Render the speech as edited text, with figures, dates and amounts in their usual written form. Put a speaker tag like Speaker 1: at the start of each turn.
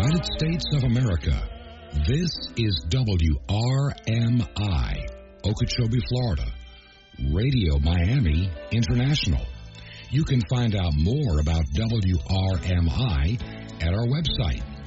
Speaker 1: United States of America. This is WRMI, Okeechobee, Florida, Radio Miami International. You can find out more about WRMI at our website,